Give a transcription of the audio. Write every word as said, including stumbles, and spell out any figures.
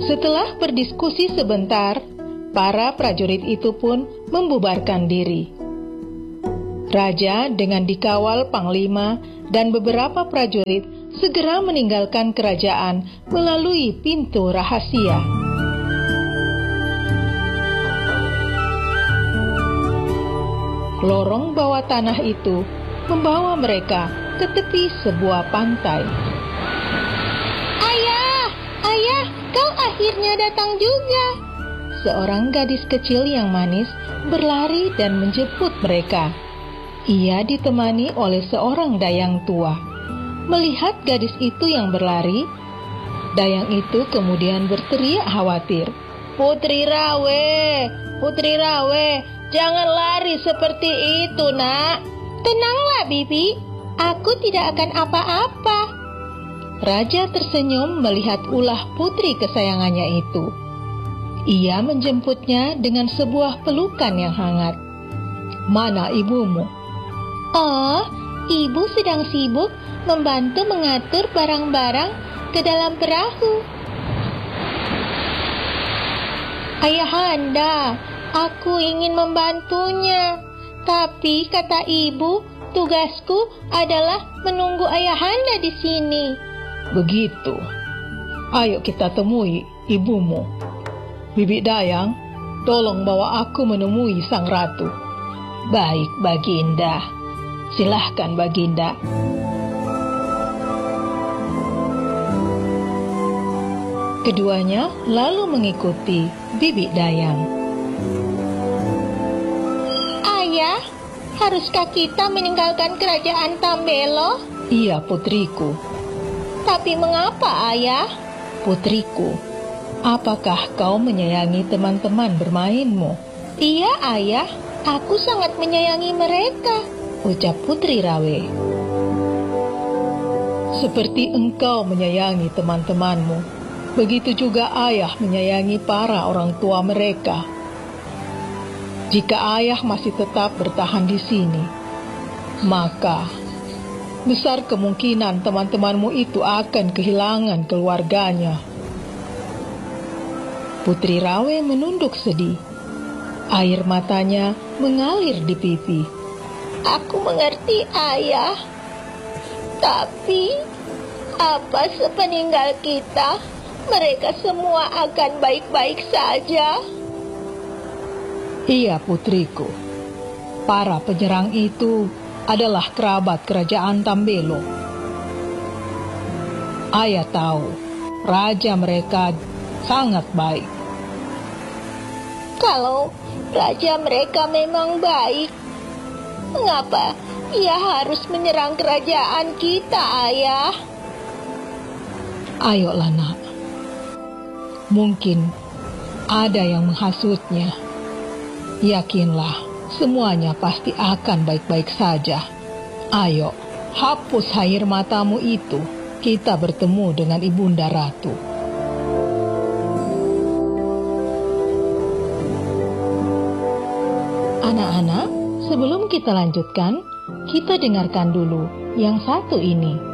Setelah berdiskusi sebentar, para prajurit itu pun membubarkan diri. Raja dengan dikawal panglima dan beberapa prajurit segera meninggalkan kerajaan melalui pintu rahasia. Lorong bawah tanah itu membawa mereka ke tepi sebuah pantai. Ayah, ayah, kau akhirnya datang juga. Seorang gadis kecil yang manis berlari dan menjemput mereka. Ia ditemani oleh seorang dayang tua. Melihat gadis itu yang berlari, dayang itu kemudian berteriak khawatir. Putri Rawe, Putri Rawe, jangan lari seperti itu, nak. Tenanglah, Bibi. Aku tidak akan apa-apa. Raja tersenyum melihat ulah putri kesayangannya itu. Ia menjemputnya dengan sebuah pelukan yang hangat. Mana ibumu? Oh, ibu sedang sibuk membantu mengatur barang-barang ke dalam perahu. Ayahanda, aku ingin membantunya. Tapi kata ibu, tugasku adalah menunggu ayahanda di sini. Begitu. Ayo kita temui ibumu. Bibi Dayang, tolong bawa aku menemui sang ratu. Baik, Baginda. Silahkan, Baginda. Keduanya lalu mengikuti Bibi Dayang. Ayah, haruskah kita meninggalkan kerajaan Tambelo? Iya, putriku. Tapi mengapa, ayah? Putriku, apakah kau menyayangi teman-teman bermainmu? Iya, ayah. Aku sangat menyayangi mereka, ucap Putri Rawe. Seperti engkau menyayangi teman-temanmu, begitu juga ayah menyayangi para orang tua mereka. Jika ayah masih tetap bertahan di sini, maka besar kemungkinan teman-temanmu itu akan kehilangan keluarganya. Putri Rawe menunduk sedih. Air matanya mengalir di pipi. Aku mengerti, ayah. Tapi, apa sepeninggal kita, mereka semua akan baik-baik saja? Iya, putriku. Para penyerang itu adalah kerabat kerajaan Tambelo. Ayah tahu, raja mereka sangat baik. Kalau raja mereka memang baik, mengapa ia harus menyerang kerajaan kita, ayah? Ayolah, nak. Mungkin ada yang menghasutnya. Yakinlah, semuanya pasti akan baik-baik saja. Ayo, hapus air matamu itu. Kita bertemu dengan Ibunda Ratu. Anak-anak, sebelum kita lanjutkan, kita dengarkan dulu yang satu ini.